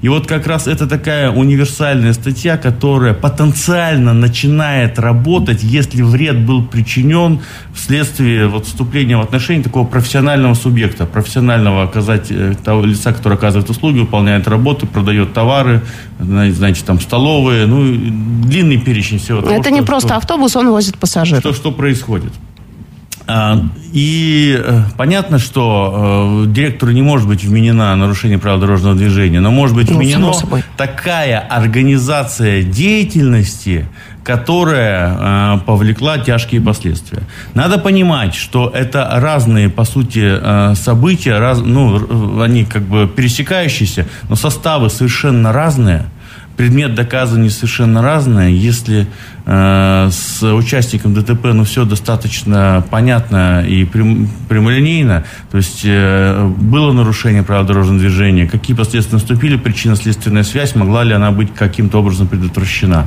И вот как раз это такая универсальная статья, которая потенциально начинает работать, если вред был причинен вследствие вот вступления в отношения такого профессионального субъекта, профессионального того лица, который оказывает услуги, выполняет работу, продает товары, знаете, там столовые, длинный перечень всего того. Это не просто автобус, он возит пассажиров. Что происходит? И понятно, что директору не может быть вменено нарушение правил дорожного движения, но может быть вменена такая организация деятельности, которая повлекла тяжкие последствия. Надо понимать, что это разные, по сути, события, они как бы пересекающиеся, но составы совершенно разные. Предмет доказывания совершенно разный. Если с участником ДТП все достаточно понятно и прямолинейно, то есть было нарушение правил дорожного движения, какие последствия наступили, причинно-следственная связь, могла ли она быть каким-то образом предотвращена,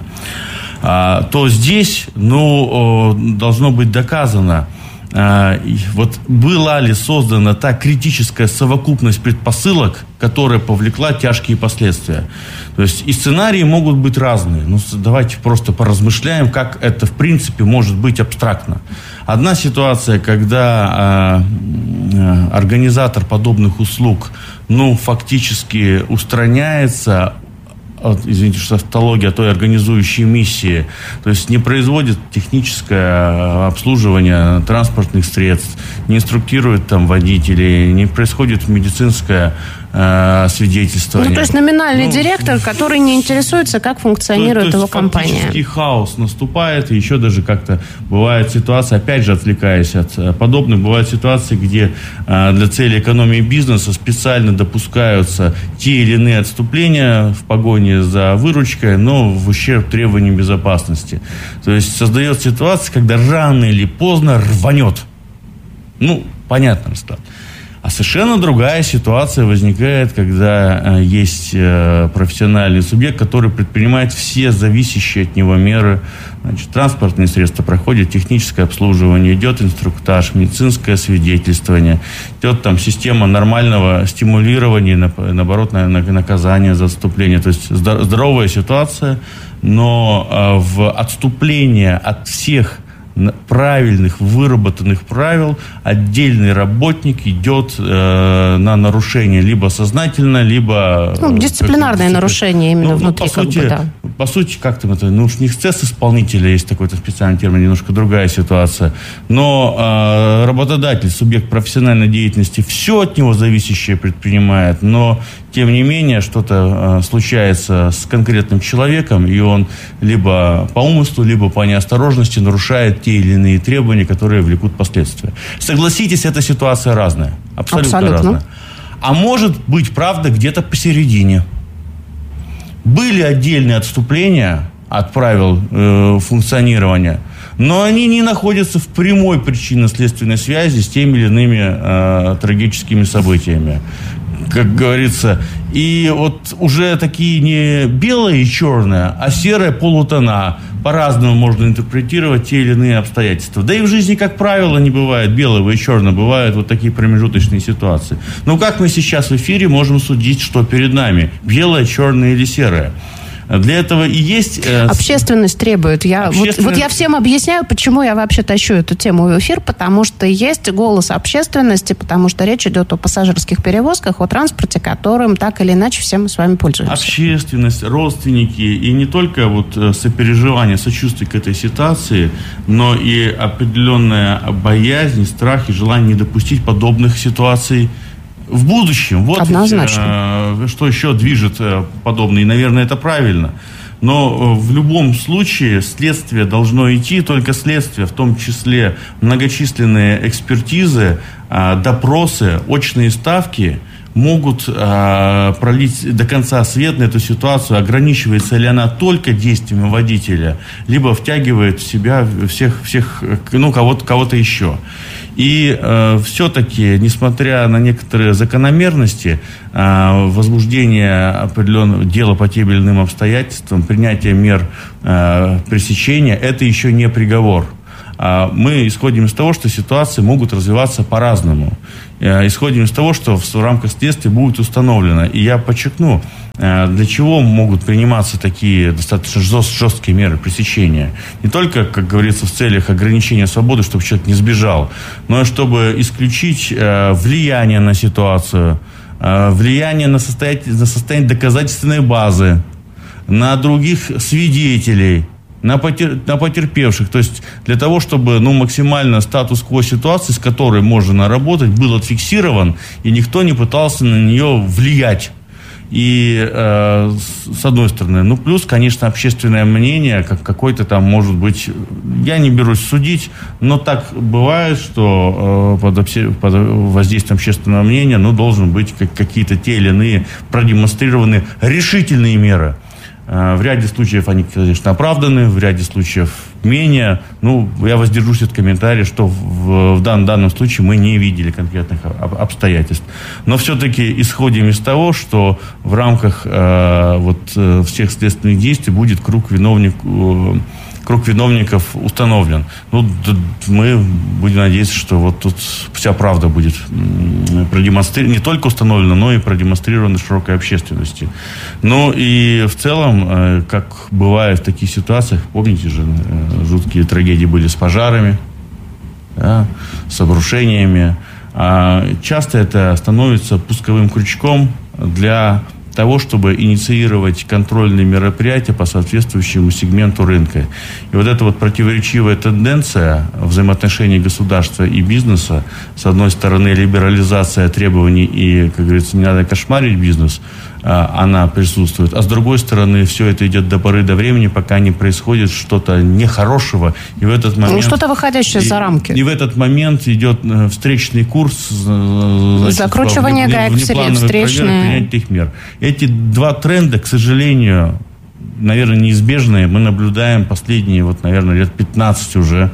то здесь должно быть доказано, вот была ли создана та критическая совокупность предпосылок, которая повлекла тяжкие последствия. То есть и сценарии могут быть разные. Давайте просто поразмышляем, как это в принципе может быть абстрактно. Одна ситуация, когда организатор подобных услуг фактически устраняется извините, что тавтология, той организующей миссии, то есть не производит техническое обслуживание транспортных средств, не инструктирует там водителей, не происходит медицинское свидетельствование. То есть номинальный директор, который не интересуется, как функционирует его компания. Фактически хаос наступает, и еще даже как-то бывает ситуация, опять же отвлекаясь от подобных, бывают ситуации, где для цели экономии бизнеса специально допускаются те или иные отступления в погоне за выручкой, но в ущерб требованиям безопасности. То есть создается ситуация, когда рано или поздно рванет. Понятно, расклад. А совершенно другая ситуация возникает, когда есть профессиональный субъект, который предпринимает все зависящие от него меры. Транспортные средства проходят техническое обслуживание, идет инструктаж, медицинское свидетельствование, идет там система нормального стимулирования, наоборот, наказания за отступление. То есть здоровая ситуация, но в отступление от всех правильных, выработанных правил отдельный работник идет на нарушение либо сознательно, либо... дисциплинарное нарушение именно внутри. По сути, как там это... уж не эксцесс исполнителя, есть такой-то специальный термин, немножко другая ситуация. Но работодатель, субъект профессиональной деятельности, все от него зависящее предпринимает, но тем не менее что-то случается с конкретным человеком, и он либо по умыслу, либо по неосторожности нарушает те или иные требования, которые влекут последствия. Согласитесь, эта ситуация разная. Абсолютно разная. А может быть, правда, где-то посередине. Были отдельные отступления от правил функционирования, но они не находятся в прямой причинно-следственной связи с теми или иными трагическими событиями. Как говорится, и вот уже такие не белые и черные, а серые полутона. По-разному можно интерпретировать те или иные обстоятельства. Да и в жизни, как правило, не бывает белого и черного, бывают вот такие промежуточные ситуации. Но как мы сейчас в эфире можем судить, что перед нами? Белое, черное или серое? Для этого и есть... Общественность требует. Вот я всем объясняю, почему я вообще тащу эту тему в эфир, потому что есть голос общественности, потому что речь идет о пассажирских перевозках, о транспорте, которым так или иначе все мы с вами пользуемся. Общественность, родственники, и не только сопереживание, сочувствие к этой ситуации, но и определенная боязнь, страх и желание не допустить подобных ситуаций в будущем. Вот однозначно. Что еще движет подобное. И, наверное, это правильно. Но в любом случае следствие должно идти, только следствие, в том числе многочисленные экспертизы, допросы, очные ставки могут пролить до конца свет на эту ситуацию, ограничивается ли она только действиями водителя, либо втягивает в себя всех кого-то еще. И все-таки, несмотря на некоторые закономерности, возбуждение определенного дела по тем или иным обстоятельствам, принятие мер пресечения, это еще не приговор. Мы исходим из того, что ситуации могут развиваться по-разному. Исходим из того, что в рамках следствия будет установлено. И я подчеркну, для чего могут приниматься такие достаточно жесткие меры пресечения? Не только, как говорится, в целях ограничения свободы, чтобы человек не сбежал, но и чтобы исключить влияние на ситуацию, влияние на состояние доказательственной базы, на других свидетелей, на потерпевших. То есть для того, чтобы максимально статус-кво ситуации, с которой можно работать, был отфиксирован, и никто не пытался на нее влиять. И с одной стороны, плюс, конечно, общественное мнение, как какой-то там, может быть, я не берусь судить, но так бывает, что под воздействием общественного мнения, должны быть какие-то те или иные продемонстрированы решительные меры. В ряде случаев они, конечно, оправданы, в ряде случаев менее. Я воздержусь от комментариев, что в данном случае мы не видели конкретных обстоятельств. Но все-таки исходим из того, что в рамках всех следственных действий будет круг виновников установлен. Мы будем надеяться, что тут вся правда будет не только установлена, но и продемонстрирована широкой общественности. И в целом, как бывает в таких ситуациях, помните же, жуткие трагедии были с пожарами, с обрушениями. Часто это становится пусковым крючком для того, чтобы инициировать контрольные мероприятия по соответствующему сегменту рынка. И эта противоречивая тенденция взаимоотношений государства и бизнеса, с одной стороны, либерализация требований и, как говорится, не надо кошмарить бизнес, она присутствует, а с другой стороны, все это идет до поры до времени, пока не происходит что-то нехорошего, и в этот момент... что-то выходящее за рамки. И в этот момент идет встречный курс, закручивание гаек встречные принятия мер. Эти два тренда, к сожалению, наверное, неизбежные. Мы наблюдаем последние, лет 15 уже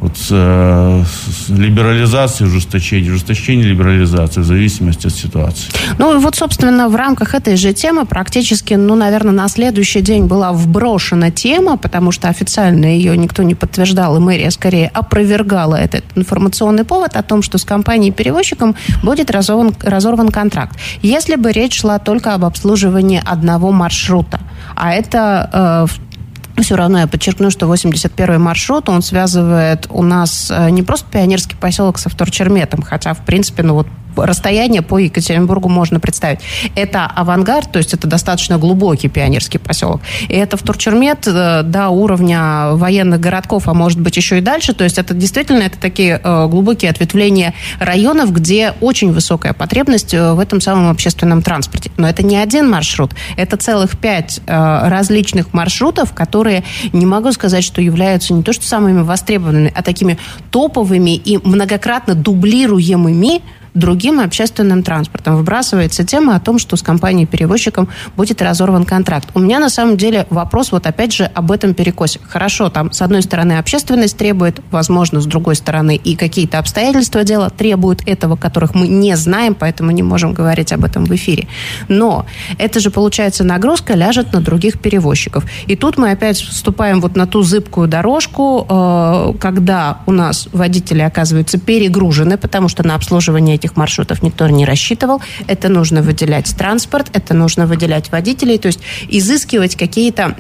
либерализации, ужесточение либерализации в зависимости от ситуации. Собственно, в рамках этой же темы практически, наверное, на следующий день была вброшена тема, потому что официально ее никто не подтверждал, и мэрия скорее опровергала этот информационный повод о том, что с компанией-перевозчиком будет разорван контракт. Если бы речь шла только об обслуживании одного маршрута, а это все равно я подчеркну, что 81-й маршрут, он связывает у нас не просто Пионерский поселок со Вторчерметом, хотя, в принципе, расстояние по Екатеринбургу можно представить. Это Авангард, то есть это достаточно глубокий пионерский поселок. И это Вторчермет до уровня военных городков, а может быть еще и дальше. То есть это действительно такие глубокие ответвления районов, где очень высокая потребность в этом самом общественном транспорте. Но это не один маршрут. Это целых 5 различных маршрутов, которые, не могу сказать, что являются не то что самыми востребованными, а такими топовыми и многократно дублируемыми другим общественным транспортом. Выбрасывается тема о том, что с компанией-перевозчиком будет разорван контракт. У меня на самом деле вопрос опять же об этом перекосе. Хорошо, там с одной стороны общественность требует, возможно, с другой стороны и какие-то обстоятельства дела требуют этого, которых мы не знаем, поэтому не можем говорить об этом в эфире. Но это же, получается, нагрузка ляжет на других перевозчиков. И тут мы опять вступаем на ту зыбкую дорожку, когда у нас водители оказываются перегружены, потому что на обслуживание этих маршрутов никто не рассчитывал. Это нужно выделять транспорт, это нужно выделять водителей, то есть изыскивать какие-то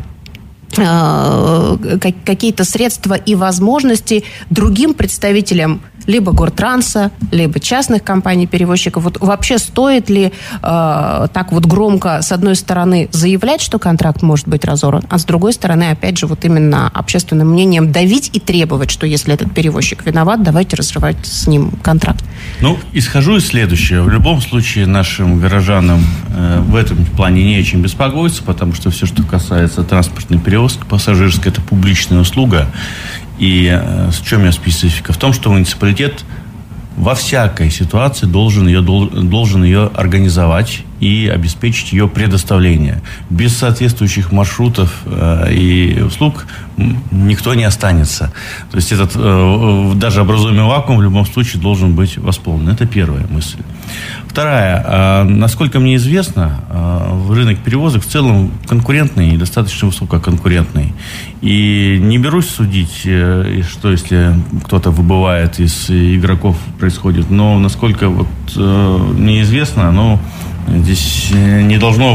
средства и возможности другим представителям либо Гортранса, либо частных компаний-перевозчиков. Вообще стоит ли так громко, с одной стороны, заявлять, что контракт может быть разорван, а с другой стороны, опять же, именно общественным мнением давить и требовать, что если этот перевозчик виноват, давайте разрывать с ним контракт. Исхожу из следующего. В любом случае, нашим горожанам в этом плане не о чем беспокоиться, потому что все, что касается транспортной перевозки пассажирской, это публичная услуга. И в чем ее специфика? В том, что муниципалитет во всякой ситуации должен ее организовать и обеспечить ее предоставление. Без соответствующих маршрутов и услуг никто не останется. То есть этот даже образуемый вакуум в любом случае должен быть восполнен. Это первая мысль. Вторая. Насколько мне известно, рынок перевозок в целом конкурентный и достаточно высококонкурентный. И не берусь судить, что если кто-то выбывает из игроков, происходит. Но насколько мне известно, здесь не должно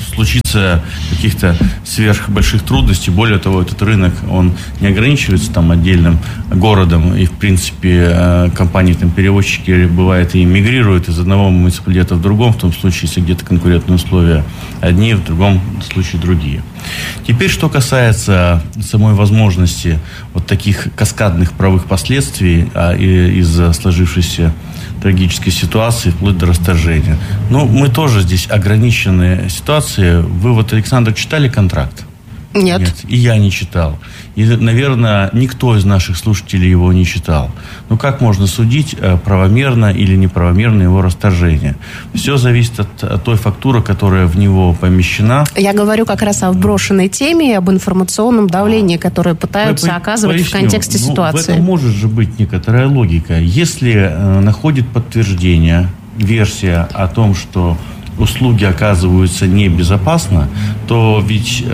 случится каких-то сверхбольших трудностей. Более того, этот рынок, он не ограничивается там отдельным городом. И, в принципе, компании, там, перевозчики, бывает, и мигрируют из одного муниципалитета в другом, в том случае, если где-то конкурентные условия одни, в другом случае другие. Теперь, что касается самой возможности вот таких каскадных правовых последствий из-за сложившейся трагической ситуации, вплоть до расторжения. Но мы тоже здесь ограничены ситуацией. Вы вот, Александр, читали контракт? Нет. И я не читал. И, наверное, никто из наших слушателей его не читал. Ну, как можно судить, правомерно или неправомерно его расторжение? Все зависит от той фактуры, которая в него помещена. Я говорю как раз о вброшенной теме и об информационном давлении, которое пытаются оказывать в контексте ситуации. В этом может же быть некоторая логика. Если находит подтверждение, версия о том, что услуги оказываются небезопасно, то ведь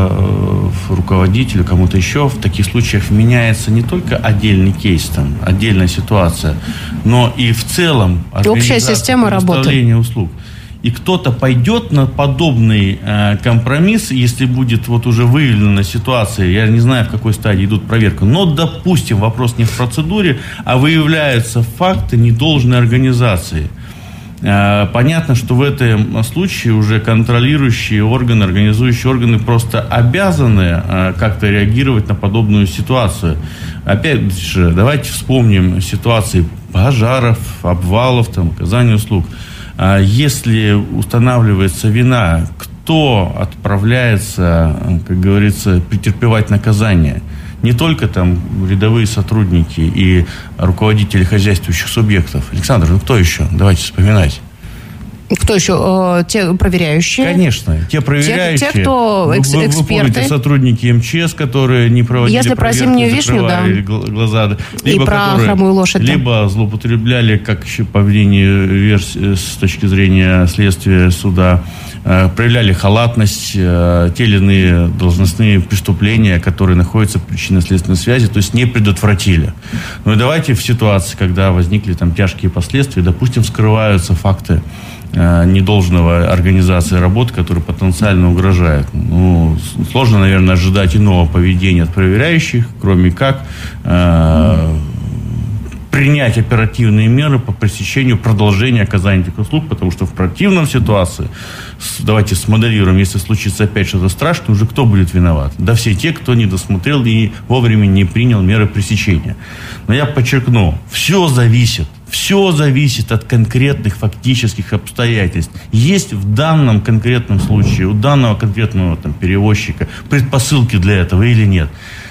руководителю, кому-то еще в таких случаях меняется не только отдельный кейс, там, отдельная ситуация, но и в целом общая система предоставления услуг. И кто-то пойдет на подобный компромисс, если будет вот уже выявлена ситуация, я не знаю, в какой стадии идут проверки, но, допустим, вопрос не в процедуре, а выявляются факты недолжной организации. Понятно, что в этом случае уже контролирующие органы, организующие органы просто обязаны как-то реагировать на подобную ситуацию. Опять же, давайте вспомним ситуации пожаров, обвалов, там, оказания услуг. Если устанавливается вина, кто отправляется, как говорится, претерпевать наказание? Не только там рядовые сотрудники и руководители хозяйствующих субъектов. Александр, ну кто еще? Давайте вспоминать. Кто еще? Те проверяющие? Конечно, те проверяющие. Те кто эксперты. Вы помните сотрудники МЧС, которые не проводили если проверки, про зимнюю вишню, да. глаза. Либо и про хромую лошадь. Либо злоупотребляли, как еще по мнению с точки зрения следствия суда, проявляли халатность, те или иные должностные преступления, которые находятся в причинно-следственной связи, то есть не предотвратили. Ну и давайте в ситуации, когда возникли там тяжкие последствия, допустим, скрываются факты недолжного организации работы, которые потенциально угрожают. Ну, сложно, наверное, ожидать иного поведения от проверяющих, кроме как принять оперативные меры по пресечению продолжения оказания этих услуг, потому что в противном ситуации, давайте смоделируем, если случится опять что-то страшное, уже кто будет виноват? Да все те, кто не досмотрел и вовремя не принял меры пресечения. Но я подчеркну, все зависит от конкретных фактических обстоятельств. Есть в данном конкретном случае, у данного конкретного там, перевозчика предпосылки для этого или нет?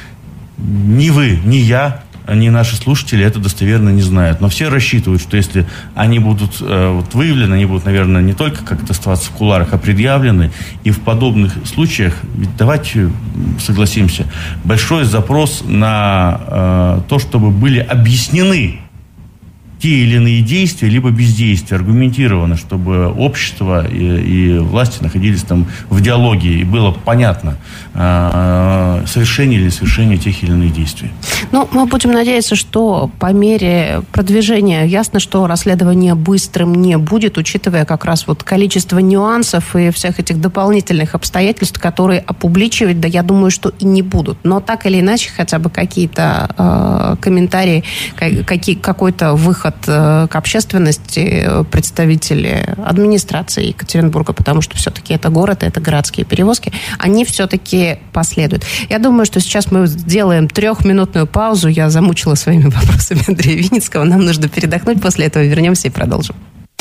Ни вы, ни я, ни наши слушатели это достоверно не знают. Но все рассчитывают, что если они будут выявлены, они будут, наверное, не только как-то оставаться в кулуарах, а предъявлены. И в подобных случаях, ведь давайте согласимся, большой запрос на то, чтобы были объяснены те или иные действия, либо бездействия, аргументированно, чтобы общество и власти находились там в диалоге, и было понятно совершение или несовершение тех или иных действий. Ну, мы будем надеяться, что по мере продвижения, ясно, что расследование быстрым не будет, учитывая как раз вот количество нюансов и всех этих дополнительных обстоятельств, которые опубличивать, да, я думаю, что и не будут. Но так или иначе, хотя бы какие-то комментарии, какой-то выход к общественности представители администрации Екатеринбурга, потому что все-таки это город, это городские перевозки, они все-таки последуют. Я думаю, что сейчас мы сделаем 3-минутную паузу. Я замучила своими вопросами Андрея Винницкого. Нам нужно передохнуть. После этого вернемся и продолжим.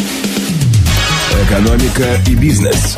Экономика и бизнес.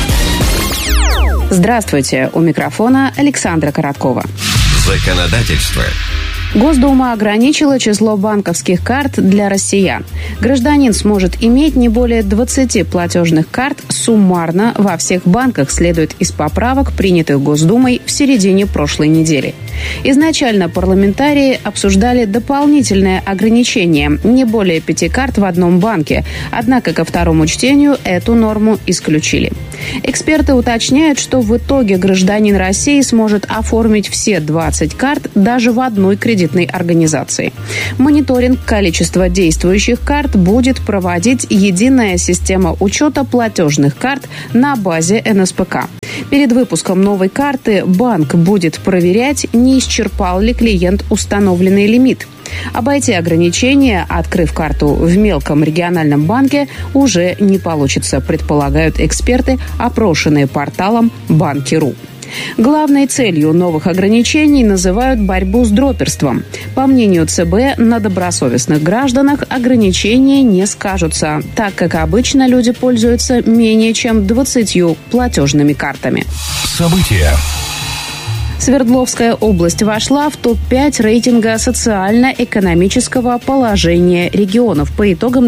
Здравствуйте. У микрофона Александра Короткова. Законодательство. Госдума ограничила число банковских карт для россиян. Гражданин сможет иметь не более 20 платежных карт суммарно во всех банках, следует из поправок, принятых Госдумой в середине прошлой недели. Изначально парламентарии обсуждали дополнительное ограничение – не более 5 карт в одном банке. Однако ко второму чтению эту норму исключили. Эксперты уточняют, что в итоге гражданин России сможет оформить все 20 карт даже в одной кредитной организации. Мониторинг количества действующих карт будет проводить единая система учета платежных карт на базе НСПК. Перед выпуском новой карты банк будет проверять, не исчерпал ли клиент установленный лимит. Обойти ограничения, открыв карту в мелком региональном банке, уже не получится, предполагают эксперты, опрошенные порталом Банки.ру. Главной целью новых ограничений называют борьбу с дроперством. По мнению ЦБ, на добросовестных гражданах ограничения не скажутся, так как обычно люди пользуются менее чем 20 платежными картами. События. Свердловская область вошла в топ-5 рейтинга социально-экономического положения регионов по итогам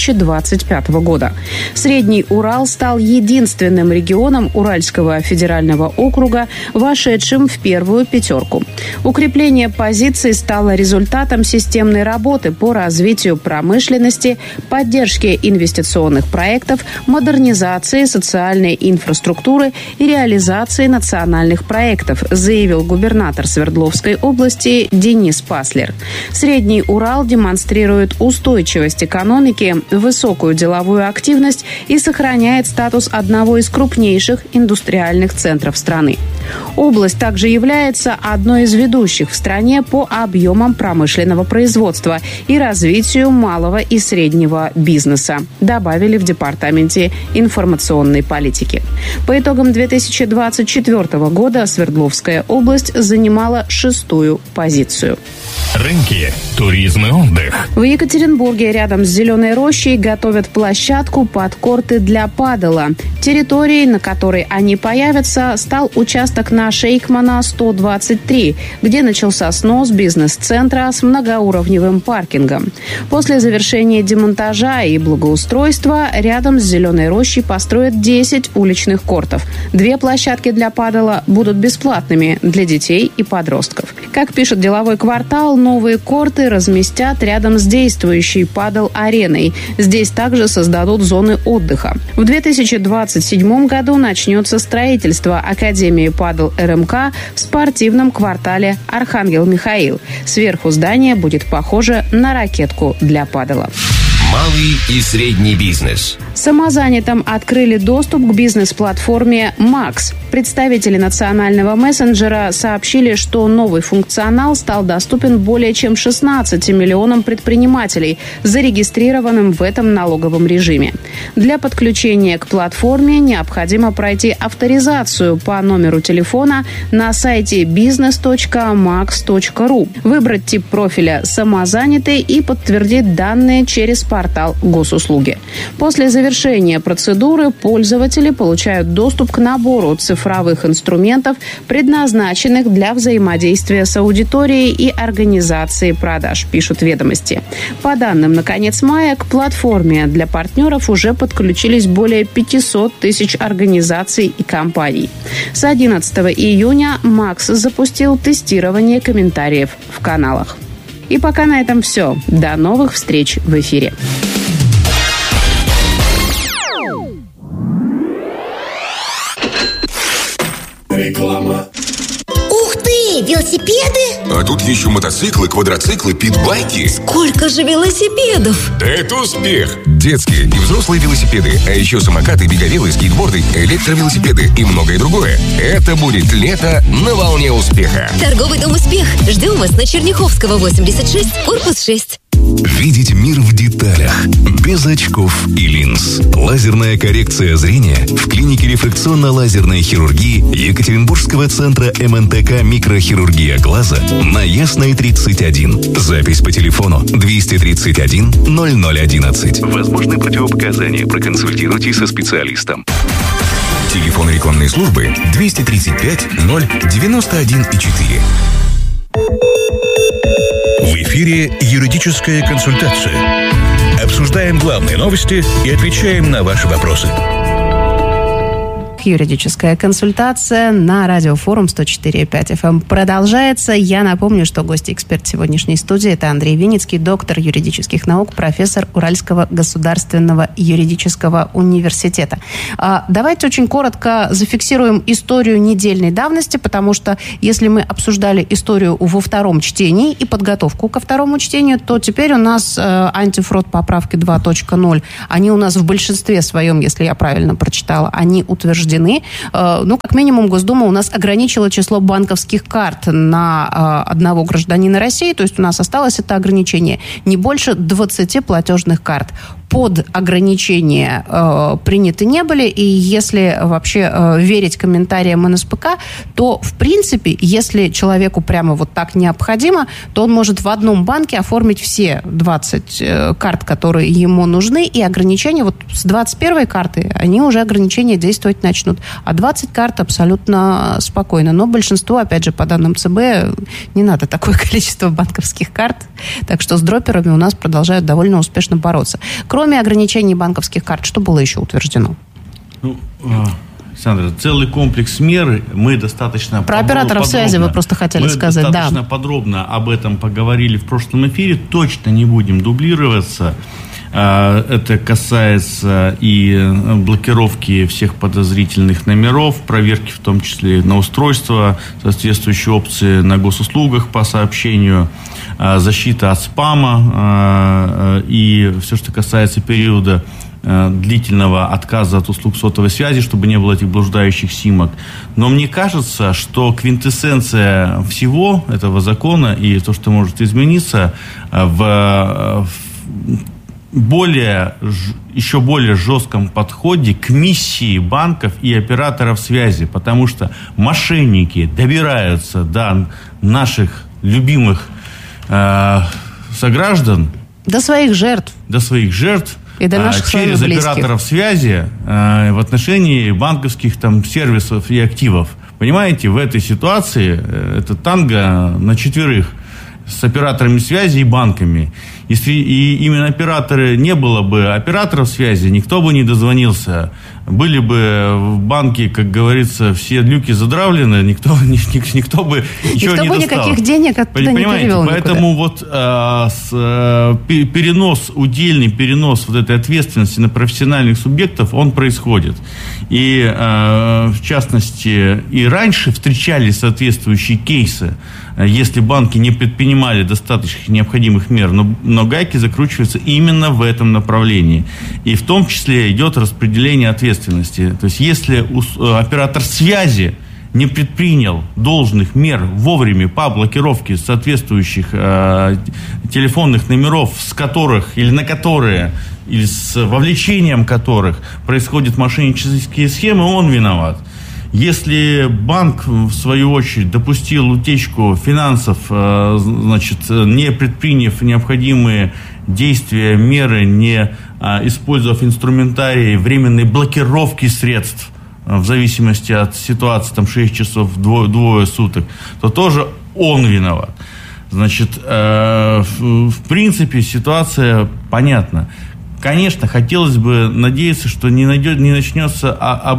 2025 года. Средний Урал стал единственным регионом Уральского федерального округа, вошедшим в первую пятерку. Укрепление позиций стало результатом системной работы по развитию промышленности, поддержке инвестиционных проектов, модернизации социальной инфраструктуры и реализации национальных проектов, заявил губернатор Свердловской области Денис Паслер. Средний Урал демонстрирует устойчивость экономики, высокую деловую активность и сохраняет статус одного из крупнейших индустриальных центров страны. Область также является одной из ведущих в стране по объемам промышленного производства и развитию малого и среднего бизнеса, добавили в Департаменте информационной политики. По итогам 2024 года Свердловская область занимала 6-ю позицию. Рынки, туризм и отдых. В Екатеринбурге рядом с Зеленой рощей готовят площадку под корты для падела. Территорией, на которой они появятся, стал участок на Шейкмана 123, где начался снос бизнес-центра с многоуровневым паркингом. После завершения демонтажа и благоустройства рядом с Зеленой рощей построят 10 уличных кортов. 2 площадки для падела будут бесплатными для детей и подростков. Как пишет «Деловой квартал», новые корты разместят рядом с действующей падел-ареной. Здесь также создадут зоны отдыха. В 2027 году начнется строительство Академии падел РМК в спортивном квартале Архангел Михаил. Сверху здание будет похоже на ракетку для падела. Малый и средний бизнес. Самозанятым открыли доступ к бизнес-платформе «Макс». Представители национального мессенджера сообщили, что новый функционал стал доступен более чем 16 миллионам предпринимателей, зарегистрированным в этом налоговом режиме. Для подключения к платформе необходимо пройти авторизацию по номеру телефона на сайте business.max.ru, выбрать тип профиля «Самозанятый» и подтвердить данные через портал госуслуги. После завершения процедуры пользователи получают доступ к набору цифровых инструментов, предназначенных для взаимодействия с аудиторией и организации продаж, пишут «Ведомости». По данным на конец мая, к платформе для партнеров уже подключились более 500 тысяч организаций и компаний. С 11 июня Макс запустил тестирование комментариев в каналах. И пока на этом все. До новых встреч в эфире. Реклама. Ух ты, велосипеды? А тут еще мотоциклы, квадроциклы, питбайки. Сколько же велосипедов? Да это успех! Детские и взрослые велосипеды, а еще самокаты, беговелы, скейтборды, электровелосипеды и многое другое. Это будет лето на волне успеха. Торговый дом «Успех». Ждем вас на Черняховского, 86, корпус 6. Видеть мир в деталях, без очков и линз. Лазерная коррекция зрения в клинике рефракционно-лазерной хирургии Екатеринбургского центра МНТК «Микрохирургия глаза» на Ясной 31. Запись по телефону 231 0011. Возможны противопоказания. Проконсультируйтесь со специалистом. Телефон рекламной службы 235 091 4. В эфире юридическая консультация. Обсуждаем главные новости и отвечаем на ваши вопросы. Юридическая консультация на радиофорум 104.5 FM продолжается. Я напомню, что гость и эксперт сегодняшней студии – это Андрей Винницкий, доктор юридических наук, профессор Уральского государственного юридического университета. Давайте очень коротко зафиксируем историю недельной давности, потому что если мы обсуждали историю во втором чтении и подготовку ко второму чтению, то теперь у нас антифрод поправки 2.0. Они у нас в большинстве своем, если я правильно прочитала, они утверждены. Как минимум, Госдума у нас ограничила число банковских карт на одного гражданина России, то есть у нас осталось это ограничение не больше 20 платежных карт. Под ограничения приняты не были, и если вообще верить комментариям НСПК, то, в принципе, если человеку прямо вот так необходимо, то он может в одном банке оформить все 20 карт, которые ему нужны, и ограничения вот с 21 карты, они уже ограничения действовать начнут. А 20 карт абсолютно спокойно. Но большинство, опять же, по данным ЦБ, не надо такое количество банковских карт, так что с дроперами у нас продолжают довольно успешно бороться. Кроме ограничений банковских карт, что было еще утверждено? Александра, целый комплекс мер. Мы достаточно Про операторов связи вы просто хотели сказать. Мы достаточно подробно об этом поговорили в прошлом эфире. Точно не будем дублироваться. Это касается и блокировки всех подозрительных номеров, проверки в том числе на устройство, соответствующие опции на госуслугах по сообщению, защита от спама и все, что касается периода длительного отказа от услуг сотовой связи, чтобы не было этих блуждающих симок. Но мне кажется, что квинтэссенция всего этого закона и то, что может измениться в еще более жестком подходе к миссии банков и операторов связи, потому что мошенники добираются до наших любимых сограждан, до своих жертв и до наших через операторов связи в отношении банковских сервисов и активов. Понимаете, в этой ситуации это танго на четверых с операторами связи и банками. Если и именно операторы, не было бы операторов связи, никто бы не дозвонился. Были бы в банке, как говорится, все люки задравлены, никто бы ничего не достал. Никаких денег оттуда не перевел никуда. Поэтому удельный перенос вот этой ответственности на профессиональных субъектов, он происходит. И, в частности, и раньше встречались соответствующие кейсы, если банки не предпринимали достаточно необходимых мер, но гайки закручиваются именно в этом направлении. И в том числе идет распределение ответственности. То есть, если оператор связи не предпринял должных мер вовремя по блокировке соответствующих телефонных номеров, с которых или на которые, или с вовлечением которых происходят мошеннические схемы, он виноват. Если банк, в свою очередь, допустил утечку финансов, не предприняв необходимые действия, меры, не использовав инструментарий временной блокировки средств, в зависимости от ситуации, 6 часов, двое суток, то тоже он виноват. В принципе, ситуация понятна. Конечно, хотелось бы надеяться, что не начнется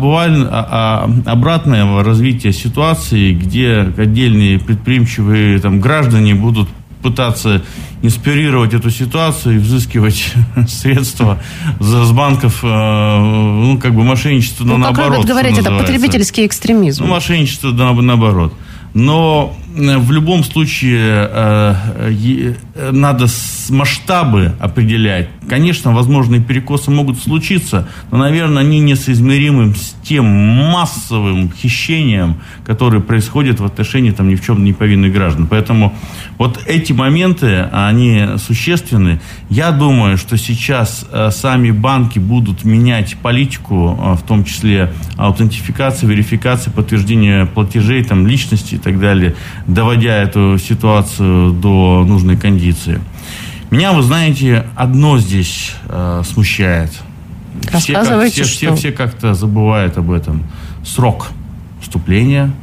обратное развитие ситуации, где отдельные предприимчивые граждане будут пытаться инспирировать эту ситуацию и взыскивать средства с банков, мошенничество, но наоборот. Как вы говорите, это потребительский экстремизм. Мошенничество, наоборот. Но в любом случае надо масштабы определять. Конечно, возможные перекосы могут случиться, но, наверное, они несоизмеримы с тем массовым хищением, которое происходит в отношении ни в чем не повинных граждан. Поэтому вот эти моменты, они существенны. Я думаю, что сейчас сами банки будут менять политику, в том числе аутентификации, верификации, подтверждения платежей, личности и так далее, доводя эту ситуацию до нужной кондиции. Меня, вы знаете, одно здесь смущает. Рассказывайте, все как-то забывают об этом. Срок вступления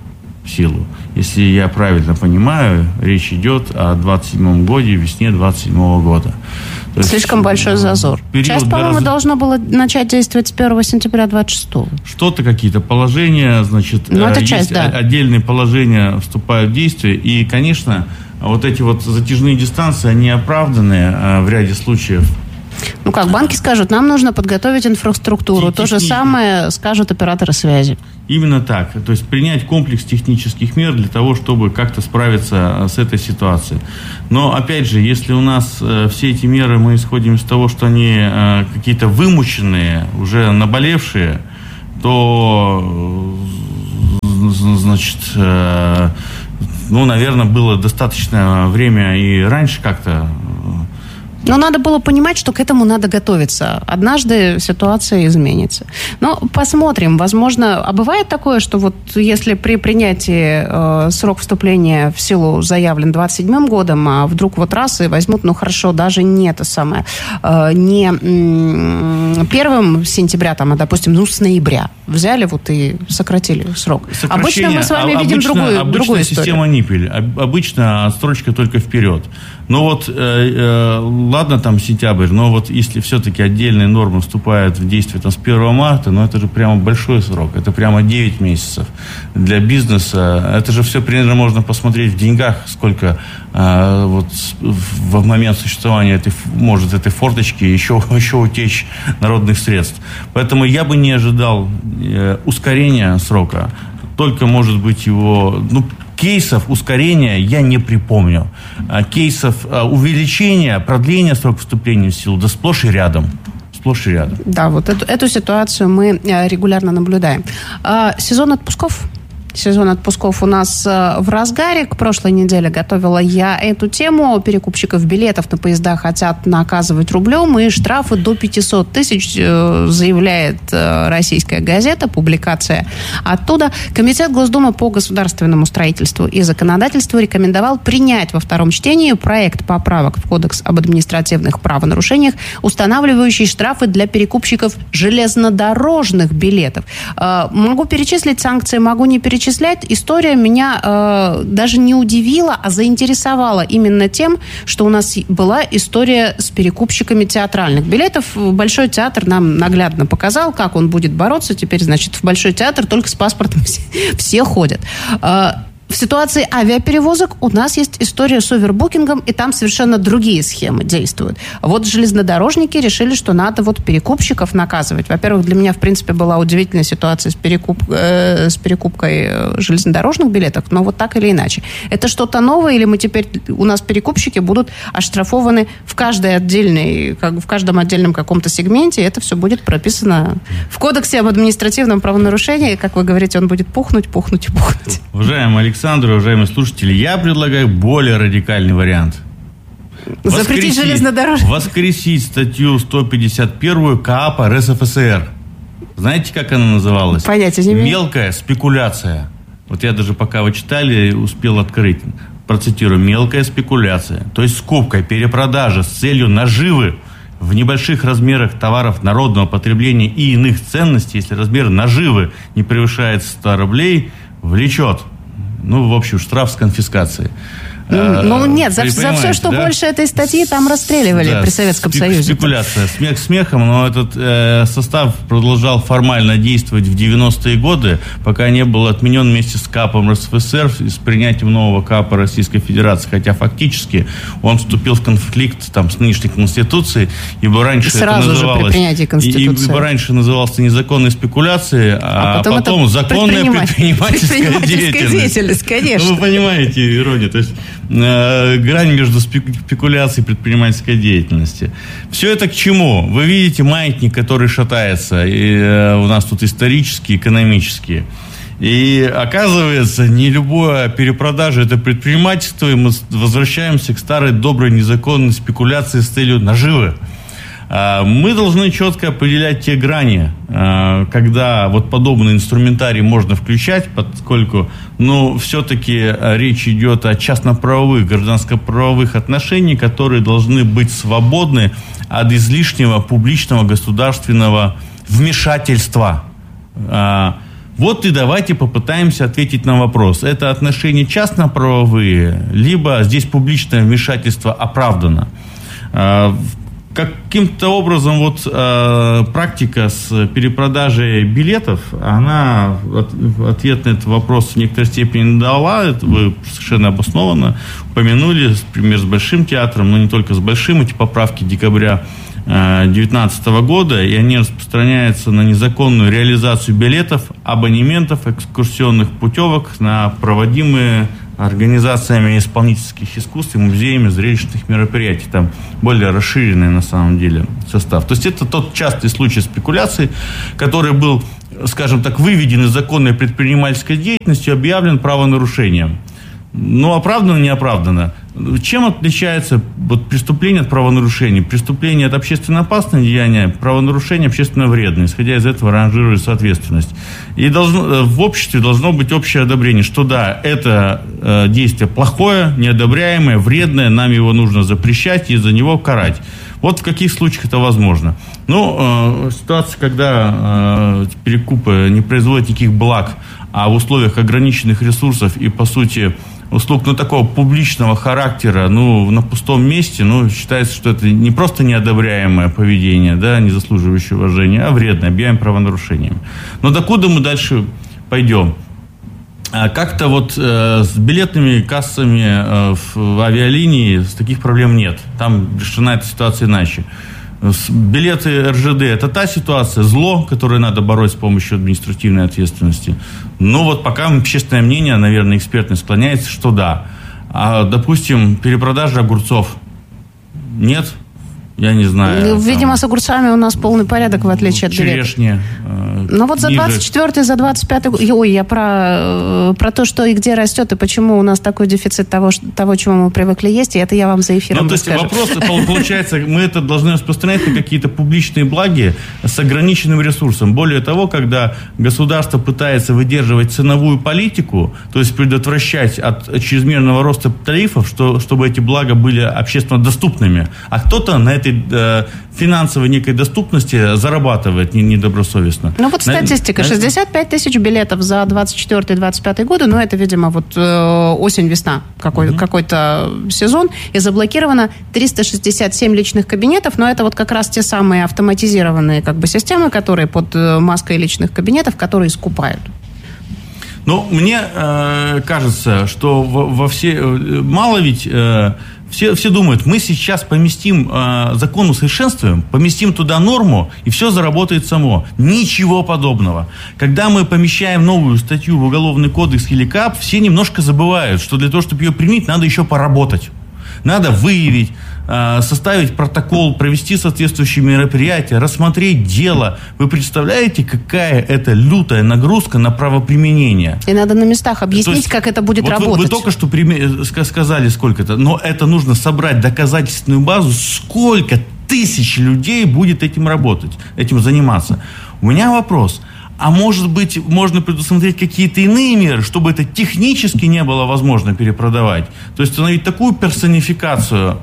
в силу. Если я правильно понимаю, речь идет о 27-м годе, весне 27-го года. Слишком большой зазор. Часть, по-моему, должно было начать действовать с 1 сентября 26-го. Что-то, какие-то положения, значит, это часть, да. Отдельные положения вступают в действие. И, конечно, вот эти вот затяжные дистанции, они оправданы в ряде случаев. Ну как, банки скажут, нам нужно подготовить инфраструктуру. То же самое скажут операторы связи. Именно так. То есть принять комплекс технических мер для того, чтобы как-то справиться с этой ситуацией. Но, опять же, если у нас все эти меры, мы исходим из того, что они какие-то вымученные, уже наболевшие, то, значит, наверное, было достаточно время и раньше как-то. Но надо было понимать, что к этому надо готовиться. Однажды ситуация изменится. Но посмотрим. Возможно, а бывает такое, что вот если при принятии срок вступления в силу заявлен 27-м годом, а вдруг вот раз и возьмут, хорошо, даже не это самое, не 1 сентября, а, допустим, с ноября взяли вот и сократили срок. Обычно мы с вами видим другую историю. Система Ниппель. Обычно отстрочка только вперед. Но вот, ладно, там сентябрь, но вот если все-таки отдельные нормы вступают в действие с 1 марта, это же прямо большой срок, это прямо 9 месяцев. Для бизнеса это же все примерно можно посмотреть в деньгах, сколько вот в момент существования этой форточки еще утечь народных средств. Поэтому я бы не ожидал ускорения срока, только, может быть, его... Кейсов ускорения я не припомню. Кейсов увеличения, продления срока вступления в силу, да сплошь и рядом. Сплошь и рядом. Да, вот эту ситуацию мы регулярно наблюдаем. Сезон отпусков? Сезон отпусков у нас в разгаре. К прошлой неделе готовила я эту тему. Перекупщиков билетов на поезда хотят наказывать рублем, и штрафы до 500 тысяч, заявляет российская газета, публикация оттуда. Комитет Госдумы по государственному строительству и законодательству рекомендовал принять во втором чтении проект поправок в Кодекс об административных правонарушениях, устанавливающий штрафы для перекупщиков железнодорожных билетов. Могу перечислить санкции, могу не перечислять. История меня даже не удивила, а заинтересовала именно тем, что у нас была история с перекупщиками театральных билетов. Большой театр нам наглядно показал, как он будет бороться. Теперь, значит, в Большой театр только с паспортом все ходят. В ситуации авиаперевозок у нас есть история с овербукингом, и там совершенно другие схемы действуют. Вот железнодорожники решили, что надо вот перекупщиков наказывать. Во-первых, для меня, в принципе, была удивительная ситуация с перекупкой железнодорожных билетов, но вот так или иначе. Это что-то новое, или мы теперь, у нас перекупщики будут оштрафованы в каждом отдельном каком-то сегменте, и это все будет прописано в Кодексе об административном правонарушении. Как вы говорите, он будет пухнуть. Уважаемый Александр, уважаемые слушатели, я предлагаю более радикальный вариант. Запретить железнодорожные. Воскресить статью 151 КАП РСФСР. Знаете, как она называлась? Понятия не имею. Мелкая спекуляция. Вот я даже пока вы читали, успел открыть. Процитирую. Мелкая спекуляция. То есть скупка, перепродажа с целью наживы в небольших размерах товаров народного потребления и иных ценностей, если размер наживы не превышает 100 рублей, влечет, в общем, штраф с конфискацией. Нет, за все, что больше этой статьи, там расстреливали при Советском Союзе. Спекуляция. Смех смехом, но этот состав продолжал формально действовать в 90-е годы, пока не был отменен вместе с КАПом РСФСР с принятием нового КАПа Российской Федерации. Хотя фактически он вступил в конфликт с нынешней Конституцией, ибо раньше сразу это называлось... же при принятии Конституции. Ибо раньше назывался незаконной спекуляцией, а потом законная предпринимательская деятельность. Конечно. Вы понимаете иронию. То есть грань между спекуляцией и предпринимательской деятельностью. Все это к чему? Вы видите маятник, который шатается. И у нас тут исторические, экономические. И оказывается, не любая перепродажа – это предпринимательство, и мы возвращаемся к старой доброй незаконной спекуляции с целью наживы. Мы должны четко определять те грани, когда вот подобный инструментарий можно включать, поскольку, все-таки речь идет о частно-правовых, гражданско-правовых отношениях, которые должны быть свободны от излишнего публичного государственного вмешательства. Вот и давайте попытаемся ответить на вопрос. Это отношения частно-правовые, либо здесь публичное вмешательство оправдано? Каким-то образом вот практика с перепродажей билетов, она ответ на этот вопрос в некоторой степени дала. Это вы совершенно обоснованно упомянули, например, с Большим театром, но не только с Большим, эти поправки декабря 2019 года, и они распространяются на незаконную реализацию билетов, абонементов, экскурсионных путевок на проводимые организациями исполнительских искусств и музеями зрелищных мероприятий. Там более расширенный на самом деле состав. То есть это тот частый случай спекуляции, который был, скажем так, выведен из законной предпринимательской деятельности и объявлен правонарушением. Но оправдано, не оправдано. Чем отличается преступление от правонарушения? Преступление – это общественно опасное деяние, правонарушение – общественно вредное. Исходя из этого ранжируется ответственность. И в обществе должно быть общее одобрение, что да, это действие плохое, неодобряемое, вредное, нам его нужно запрещать и за него карать. Вот в каких случаях это возможно? Ситуация, когда перекупы не производят никаких благ, а в условиях ограниченных ресурсов и, по сути, услуг такого публичного характера, на пустом месте, считается, что это не просто неодобряемое поведение, да, не заслуживающее уважения, а вредное, объявим правонарушением. Но докуда мы дальше пойдем? Как-то с билетными кассами в авиалинии таких проблем нет. Там решена эта ситуация иначе. Билеты РЖД – это та ситуация, зло, которое надо бороть с помощью административной ответственности. Пока общественное мнение, наверное, экспертное склоняется, что да. А, допустим, перепродажа огурцов нет? Я не знаю. Видимо, с огурцами у нас полный порядок, в отличие от билетов. Черешня. За 24-й, за 25-й... Ой, я про то, что и где растет, и почему у нас такой дефицит того, чему мы привыкли есть, и это я вам за эфиром расскажу. Вопрос, получается, мы это должны распространять на какие-то публичные благи с ограниченным ресурсом. Более того, когда государство пытается выдерживать ценовую политику, то есть предотвращать от чрезмерного роста тарифов, чтобы эти блага были общественно доступными, а кто-то на этой финансовой некой доступности зарабатывает недобросовестно. Статистика. 65 тысяч билетов за 24-25 годы, это, видимо, осень-весна какой-то сезон, и заблокировано 367 личных кабинетов, но это как раз те самые автоматизированные системы, которые под маской личных кабинетов, которые скупают. Мне кажется, что мало ведь... Все думают, мы сейчас поместим закон усовершенствуем, поместим туда норму, и все заработает само. Ничего подобного. Когда мы помещаем новую статью в Уголовный кодекс или КАП, все немножко забывают, что для того, чтобы ее принять, надо еще поработать. Надо выявить, составить протокол, провести соответствующие мероприятия, рассмотреть дело. Вы представляете, какая это лютая нагрузка на правоприменение? И надо на местах объяснить, как это будет работать. Вы только что сказали, сколько это, но это нужно собрать доказательственную базу, сколько тысяч людей будет этим заниматься. У меня вопрос. А может быть, можно предусмотреть какие-то иные меры, чтобы это технически не было возможно перепродавать? То есть установить такую персонификацию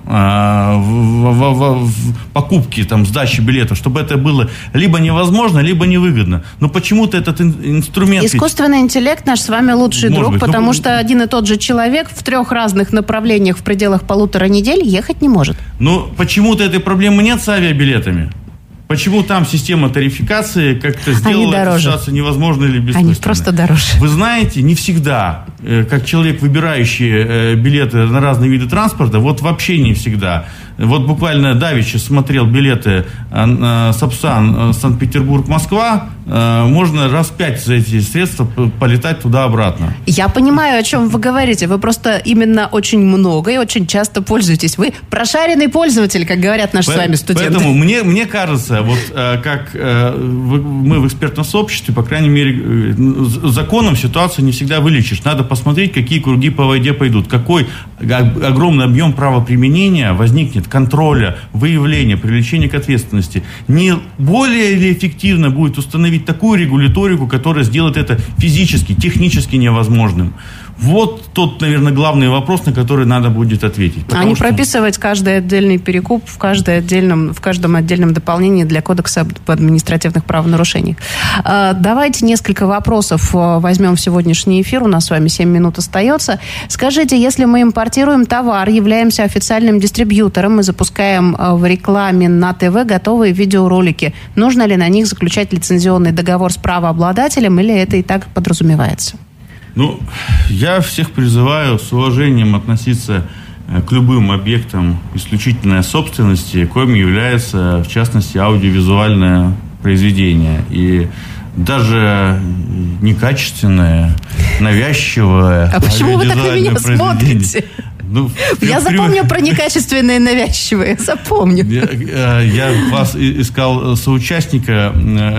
в покупке, сдачи билетов, чтобы это было либо невозможно, либо невыгодно. Но почему-то этот инструмент... Искусственный интеллект наш с вами лучший друг, потому что один и тот же человек в 3 разных направлениях в пределах 1,5 недели ехать не может. Почему-то этой проблемы нет с авиабилетами. Почему там система тарификации как-то сделала эту ситуацию невозможной или бессмысленной? Они просто дороже. Вы знаете, не всегда, как человек, выбирающий билеты на разные виды транспорта, вообще не всегда. Буквально давеча смотрел билеты Сапсан, Санкт-Петербург-Москва, можно раз 5 за эти средства полетать туда-обратно. Я понимаю, о чем вы говорите. Вы просто именно очень много и очень часто пользуетесь. Вы прошаренный пользователь, как говорят наши с вами студенты. Поэтому мне кажется, как мы в экспертном сообществе, по крайней мере, законом ситуацию не всегда вылечишь. Надо посмотреть, какие круги по воде пойдут, какой огромный объем правоприменения возникнет, контроля, выявления, привлечения к ответственности. Не более ли эффективно будет установить такую регуляторику, которая сделает это физически, технически невозможным? Вот тот, наверное, главный вопрос, на который надо будет ответить. А не прописывать каждый отдельный перекуп в каждом отдельном дополнении для Кодекса об административных правонарушениях. Давайте несколько вопросов возьмем в сегодняшний эфир. У нас с вами 7 минут остается. Скажите, если мы импортируем товар, являемся официальным дистрибьютором и запускаем в рекламе на ТВ готовые видеоролики, нужно ли на них заключать лицензионный договор с правообладателем или это и так подразумевается? Я всех призываю с уважением относиться к любым объектам исключительной собственности, коим является, в частности, аудиовизуальное произведение. И даже некачественное, навязчивое А почему вы так на меня смотрите? Я запомню про некачественные навязчивые. Запомню. Я вас искал соучастника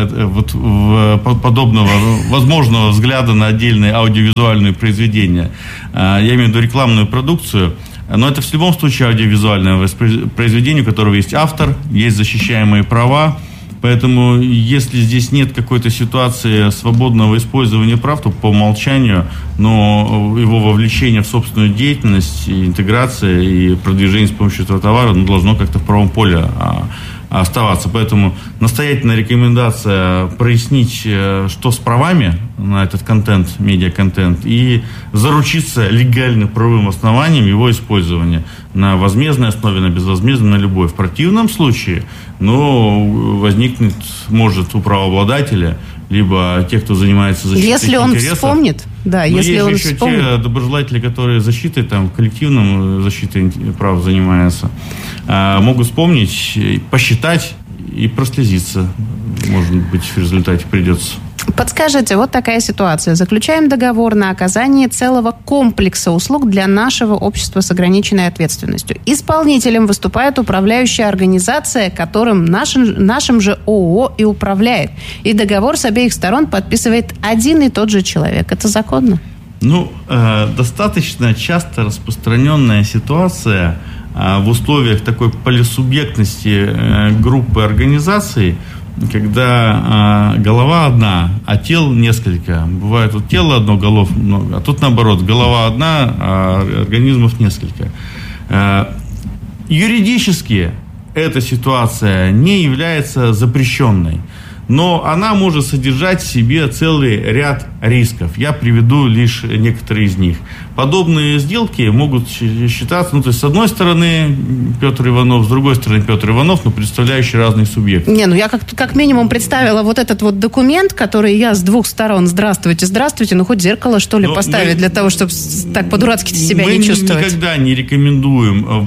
подобного возможного взгляда на отдельные аудиовизуальные произведения. Я имею в виду рекламную продукцию. Но это в любом случае аудиовизуальное произведение, у которого есть автор, есть защищаемые права. Поэтому, если здесь нет какой-то ситуации свободного использования прав, то по умолчанию, но его вовлечение в собственную деятельность, и интеграция и продвижение с помощью этого товара должно как-то в правом поле оставаться. Поэтому настоятельная рекомендация прояснить, что с правами на этот контент, медиаконтент, и заручиться легальным правовым основанием его использования на возмездной основе, на безвозмездной, на любой. В противном случае, возникнет может у правообладателя, либо тех, кто занимается защитой интересов. Если он вспомнит, да, если он есть еще вспомнит. Те доброжелатели, которые защитой, коллективным защитой прав занимаются, могут вспомнить, посчитать и прослезиться. Может быть, в результате придется. Подскажите, вот такая ситуация. Заключаем договор на оказание целого комплекса услуг для нашего общества с ограниченной ответственностью. Исполнителем выступает управляющая организация, которым нашим же ООО и управляет. И договор с обеих сторон подписывает один и тот же человек. Это законно? Достаточно часто распространенная ситуация в условиях такой полисубъектности группы организаций, когда голова одна, а тел несколько. Бывает тело одно, голов много, а тут наоборот, голова одна, а организмов несколько. Юридически эта ситуация не является запрещенной, но она может содержать в себе целый ряд рисков. Я приведу лишь некоторые из них. Подобные сделки могут считаться, с одной стороны Петр Иванов, с другой стороны Петр Иванов, но представляющие разные субъекты. Я как минимум представила вот этот вот документ, который я с двух сторон. Здравствуйте, хоть зеркало, что ли, поставить для того, чтобы так по-дурацки себя не чувствовать. Мы никогда не рекомендуем,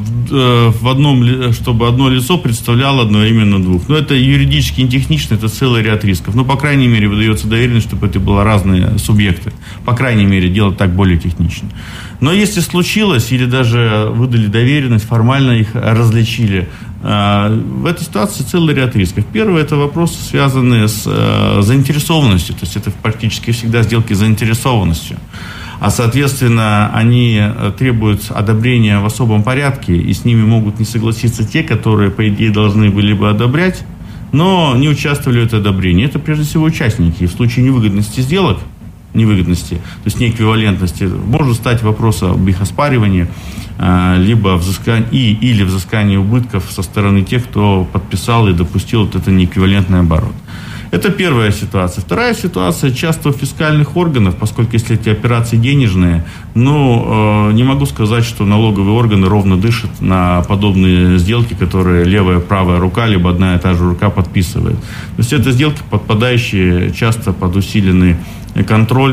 чтобы одно лицо представляло одновременно двух. Но это юридически и технично, это целый ряд рисков. По крайней мере, выдается доверенность, чтобы это были разные субъекты. По крайней мере, делать так более технично. Но если случилось, или даже выдали доверенность, формально их различили, в этой ситуации целый ряд рисков. Первый – это вопросы, связанные с заинтересованностью. То есть это практически всегда сделки с заинтересованностью. А, соответственно, они требуют одобрения в особом порядке, и с ними могут не согласиться те, которые, по идее, должны были бы одобрять, но не участвовали в этом одобрении. Это, прежде всего, участники. И в случае невыгодности сделок, то есть неэквивалентности, может стать вопрос об их оспаривании, либо или взыскании убытков со стороны тех, кто подписал и допустил вот это неэквивалентный оборот. Это первая ситуация. Вторая ситуация часто у фискальных органов, поскольку если эти операции денежные, не могу сказать, что налоговые органы ровно дышат на подобные сделки, которые левая, правая рука, либо одна и та же рука подписывает. То есть это сделки, подпадающие часто под усиленный контроль,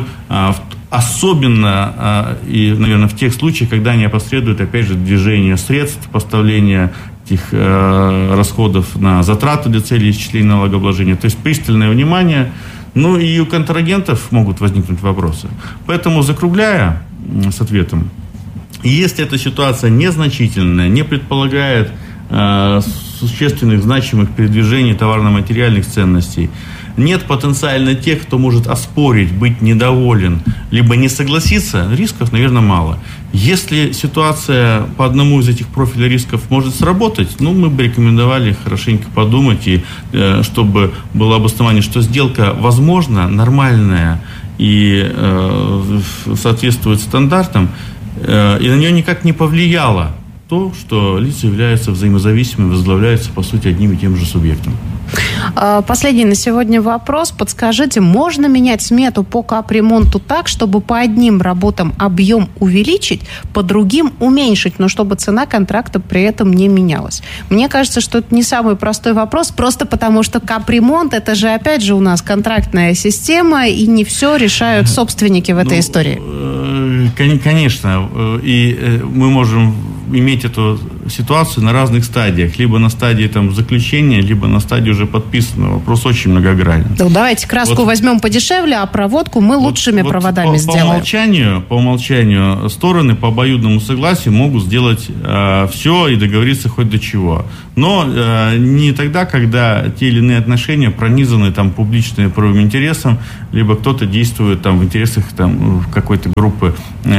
особенно и, наверное, в тех случаях, когда они опосредуют, опять же, движение средств, поставление этих расходов на затраты для целей исчисления налогообложения. То есть пристальное внимание. И у контрагентов могут возникнуть вопросы. Поэтому, закругляя с ответом, если эта ситуация незначительная, не предполагает существенных, значимых передвижений товарно-материальных ценностей, нет потенциально тех, кто может оспорить, быть недоволен, либо не согласиться, рисков, наверное, мало. Если ситуация по одному из этих профилей рисков может сработать, мы бы рекомендовали хорошенько подумать, и чтобы было обоснование, что сделка возможна, нормальная и соответствует стандартам, и на нее никак не повлияло то, что лица являются взаимозависимыми, возглавляются, по сути, одним и тем же субъектом. Последний на сегодня вопрос. Подскажите, можно менять смету по капремонту так, чтобы по одним работам объем увеличить, по другим уменьшить, но чтобы цена контракта при этом не менялась? Мне кажется, что это не самый простой вопрос, просто потому что капремонт, это же опять же у нас контрактная система, и не все решают собственники в этой истории. Конечно. И мы можем иметь эту ситуацию на разных стадиях. Либо на стадии заключения, либо на стадии уже подписанного. Вопрос очень многогранен. Ну, давайте краску возьмем подешевле, а проводку мы лучшими проводами сделаем. По умолчанию стороны по обоюдному согласию могут сделать все и договориться хоть до чего. Но не тогда, когда те или иные отношения пронизаны публичным правовым интересом, либо кто-то действует в интересах какой-то группы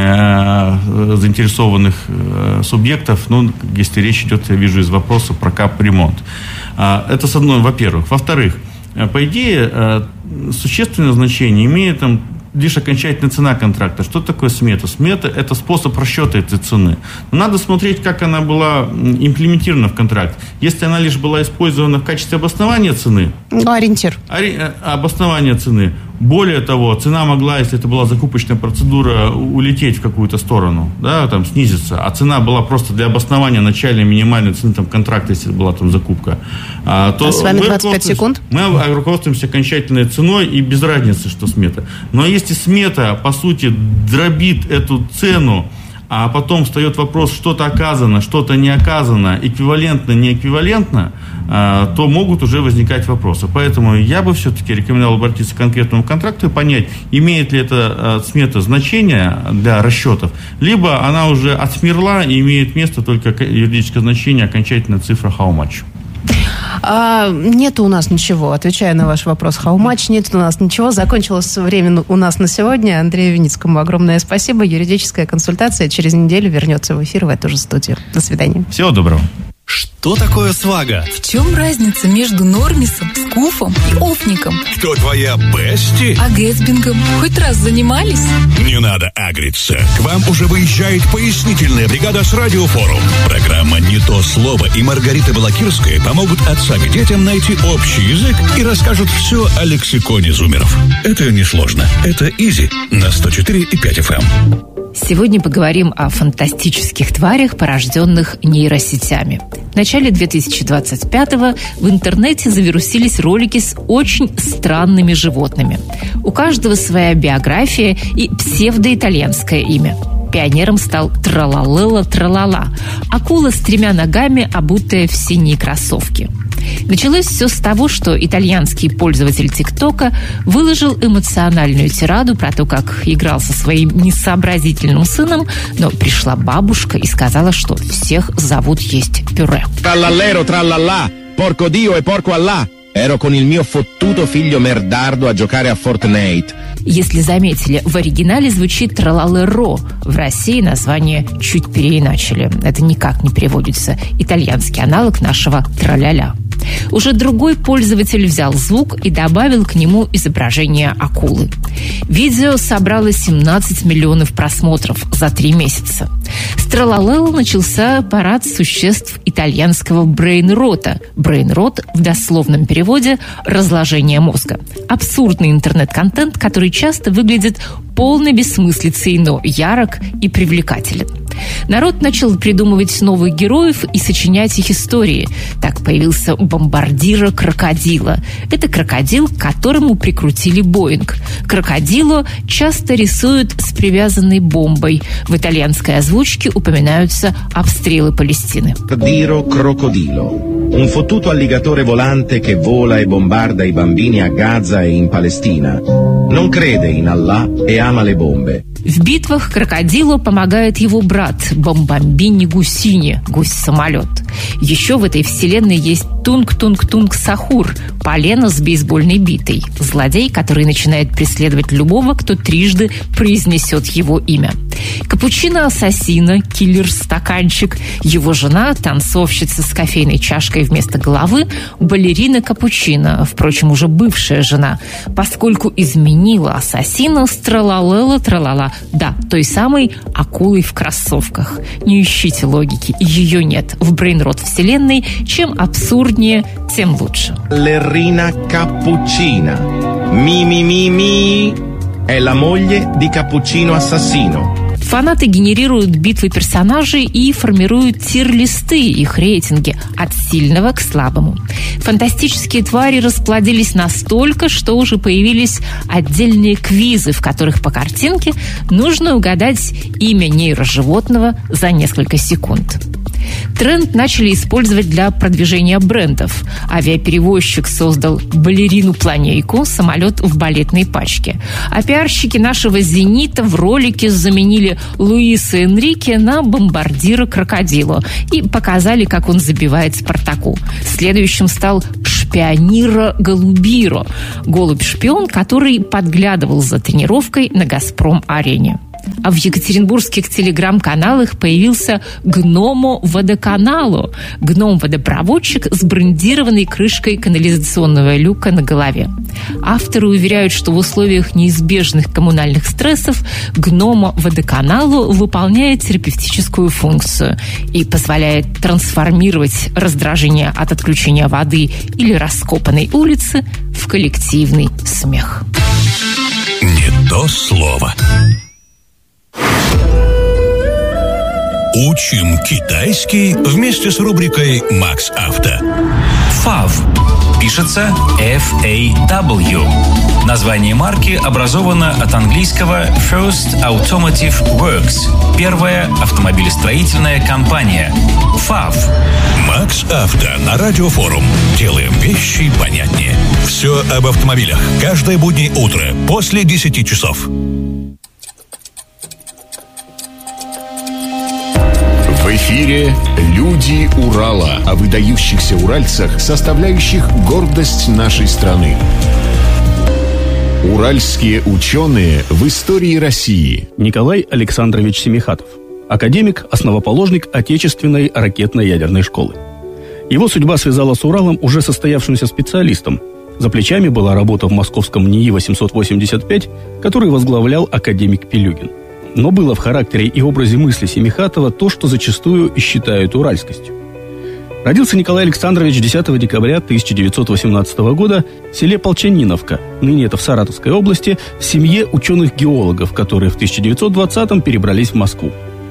заинтересованных субъектов, если речь идет, я вижу из вопроса, про капремонт. Это с одной, во-первых. Во-вторых, по идее, существенное значение имеет лишь окончательная цена контракта. Что такое смета? Смета – это способ расчета этой цены. Но надо смотреть, как она была имплементирована в контракт. Если она лишь была использована в качестве обоснования цены… Ориентир. Обоснование цены. Более того, цена могла, если это была закупочная процедура, улететь в какую-то сторону, снизиться. А цена была просто для обоснования начальной минимальной цены контракта, если была закупка. То с вами 25 секунд. Мы руководствуемся окончательной ценой и без разницы, что смета. Но если смета, по сути, дробит эту цену, а потом встает вопрос, что-то оказано, что-то не оказано, эквивалентно, не эквивалентно, то могут уже возникать вопросы. Поэтому я бы все-таки рекомендовал обратиться к конкретному контракту и понять, имеет ли эта смета значение для расчетов, либо она уже отсмерла и имеет место только юридическое значение, окончательная цифра how much. Нет у нас ничего. Отвечая на ваш вопрос, how much, нет у нас ничего. Закончилось время у нас на сегодня. Андрею Виницкому огромное спасибо. Юридическая консультация через неделю вернется в эфир в эту же студию. До свидания. Всего доброго. Что такое свага? В чем разница между нормисом, скуфом и офником? Кто твоя бести? А гэсбингом хоть раз занимались? Не надо агриться. К вам уже выезжает пояснительная бригада с Радиофорум. Программа «Не то слово» и Маргарита Балакирская помогут отцам и детям найти общий язык и расскажут все о лексиконе зумеров. Это несложно. Это изи на 104,5 FM. Сегодня поговорим о фантастических тварях, порожденных нейросетями. В начале 2025-го в интернете завирусились ролики с очень странными животными. У каждого своя биография и псевдоитальянское имя. Пионером стал Тралалела-Тралала. Акула с 3 ногами, обутая в синие кроссовки. Началось все с того, что итальянский пользователь ТикТока выложил эмоциональную тираду про то, как играл со своим несообразительным сыном, но пришла бабушка и сказала, что всех зовут есть пюре. Траллалеро, траллалла, порко дио e porco Allah. Ero con il mio fottuto figlio merdardo a giocare a Fortnite. Если заметили, в оригинале звучит «тралалеро». В России название чуть переиначили. Это никак не переводится. Итальянский аналог нашего «траля-ля». Уже другой пользователь взял звук и добавил к нему изображение акулы. Видео собрало 17 миллионов просмотров за 3 месяца. С тралалело начался парад существ итальянского брейн-рота. Брейн-рот в дословном переводе «разложение мозга». Абсурдный интернет-контент, который часто выглядит полной бессмыслицей, но ярок и привлекателен. Народ начал придумывать новых героев и сочинять их истории. Так появился бомбардиро-крокодила. Это крокодил, к которому прикрутили Боинг. Крокодило часто рисуют с привязанной бомбой. В итальянской озвучке упоминаются обстрелы Палестины. Crocodilo. Un fottuto alligatore volante che vola e bombarda i bambini a Gaza e in Palestina. Non crede in Allah e ama le bombe. В битвах крокодилу помогает его брат Бомбамбини Гусини, гусь-самолет. Еще в этой вселенной есть Тунг-Тунг-Тунг-Сахур, полено с бейсбольной битой. Злодей, который начинает преследовать любого, кто трижды произнесет его имя. Капучино-ассасино, киллер-стаканчик, его жена, танцовщица с кофейной чашкой вместо головы, балерина Капучино, впрочем, уже бывшая жена, поскольку изменила ассасино с тралалела-тралала, да, той самой акулой в кроссовках. Не ищите логики, ее нет в брейнрот вселенной. Чем абсурднее, тем лучше. Лерина Капучина. Ми-ми-ми-ми. È la moglie di Cappuccino Assassino. Фанаты генерируют битвы персонажей и формируют тир-листы, их рейтинги, от сильного к слабому. Фантастические твари расплодились настолько, что уже появились отдельные квизы, в которых по картинке нужно угадать имя нейроживотного за несколько секунд. Тренд начали использовать для продвижения брендов. Авиаперевозчик создал балерину-планейку, самолет в балетной пачке. А пиарщики нашего «Зенита» в ролике заменили Луиса Энрике на бомбардира-крокодила и показали, как он забивает «Спартаку». Следующим стал шпионира-голубиро, голубь-шпион, который подглядывал за тренировкой на «Газпром-арене». А в екатеринбургских телеграм-каналах появился гномо-водоканалу. Гном-водопроводчик с брендированной крышкой канализационного люка на голове. Авторы уверяют, что в условиях неизбежных коммунальных стрессов гномо-водоканалу выполняет терапевтическую функцию и позволяет трансформировать раздражение от отключения воды или раскопанной улицы в коллективный смех. Не то слово. Учим китайский вместе с рубрикой «Макс Авто». FAW. Пишется F-A-W. Название марки образовано от английского First Automotive Works. Первая автомобилестроительная компания. FAW. «Макс Авто» на Радиофорум. Делаем вещи понятнее. Все об автомобилях. Каждое буднее утро после 10 часов. В эфире «Люди Урала» о выдающихся уральцах, составляющих гордость нашей страны. Уральские ученые в истории России. Николай Александрович Семихатов. Академик, основоположник отечественной ракетно-ядерной школы. Его судьба связала с Уралом уже состоявшимся специалистом. За плечами была работа в московском НИИ-885, который возглавлял академик Пилюгин. Но было в характере и образе мысли Семихатова то, что зачастую и считают уральскостью. Родился Николай Александрович 10 декабря 1918 года в селе Полчаниновка, ныне это в Саратовской области, в семье ученых-геологов, которые в 1920-м перебрались в Москву.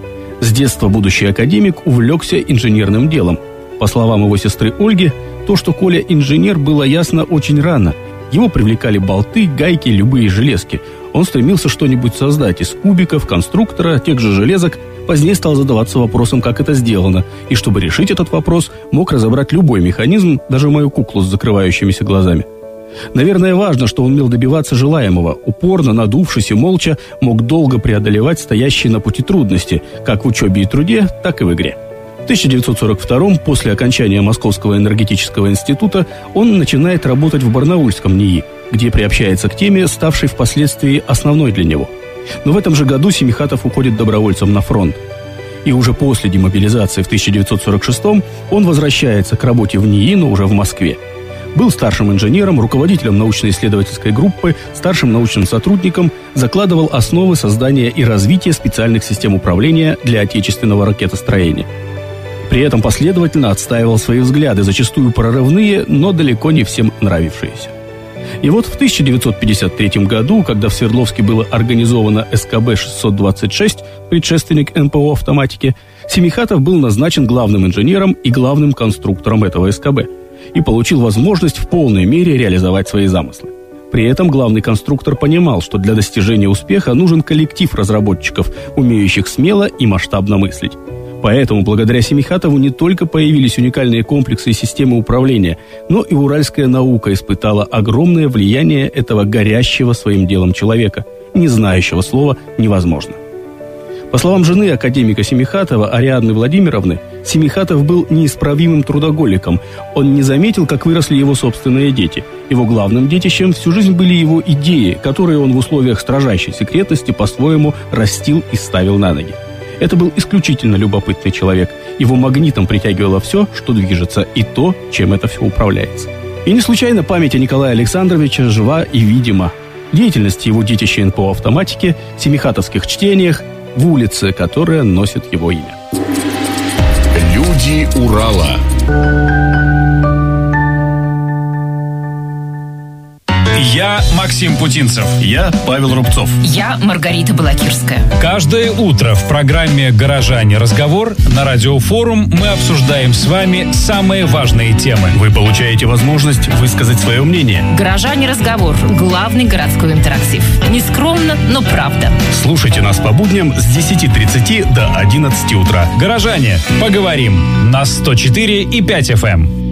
С детства будущий академик увлекся инженерным делом. По словам его сестры Ольги, то, что Коля инженер, было ясно очень рано. Его привлекали болты, гайки, любые железки. Он стремился что-нибудь создать из кубиков, конструктора, тех же железок. Позднее стал задаваться вопросом, как это сделано. И чтобы решить этот вопрос, мог разобрать любой механизм, даже мою куклу с закрывающимися глазами. Наверное, важно, что он умел добиваться желаемого. Упорно, надувшись и молча, мог долго преодолевать стоящие на пути трудности, как в учебе и труде, так и в игре. В 1942-м, после окончания Московского энергетического института, он начинает работать в Барнаульском НИИ, где приобщается к теме, ставшей впоследствии основной для него. Но в этом же году Семихатов уходит добровольцем на фронт. И уже после демобилизации в 1946-м он возвращается к работе в НИИ, но уже в Москве. Был старшим инженером, руководителем научно-исследовательской группы, старшим научным сотрудником, закладывал основы создания и развития специальных систем управления для отечественного ракетостроения. При этом последовательно отстаивал свои взгляды, зачастую прорывные, но далеко не всем нравившиеся. И вот в 1953 году, когда в Свердловске было организовано СКБ-626, предшественник НПО «Автоматики», Семихатов был назначен главным инженером и главным конструктором этого СКБ и получил возможность в полной мере реализовать свои замыслы. При этом главный конструктор понимал, что для достижения успеха нужен коллектив разработчиков, умеющих смело и масштабно мыслить. Поэтому благодаря Семихатову не только появились уникальные комплексы и системы управления, но и уральская наука испытала огромное влияние этого горящего своим делом человека, не знающего слова «невозможно». По словам жены академика Семихатова, Ариадны Владимировны, Семихатов был неисправимым трудоголиком. Он не заметил, как выросли его собственные дети. Его главным детищем всю жизнь были его идеи, которые он в условиях строжайшей секретности по-своему растил и ставил на ноги. Это был исключительно любопытный человек. Его магнитом притягивало все, что движется, и то, чем это все управляется. И не случайно память о Николае Александровиче жива и видима. В деятельности его детища по автоматике, семихатовских чтениях, в улице, которая носит его имя. Люди Урала. Я Максим Путинцев. Я Павел Рубцов. Я Маргарита Балакирская. Каждое утро в программе «Горожане. Разговор» на Радиофорум мы обсуждаем с вами самые важные темы. Вы получаете возможность высказать свое мнение. «Горожане. Разговор» – главный городской интерактив. Нескромно, но правда. Слушайте нас по будням с 10:30 до 11 утра. «Горожане. Поговорим» на 104,5 FM.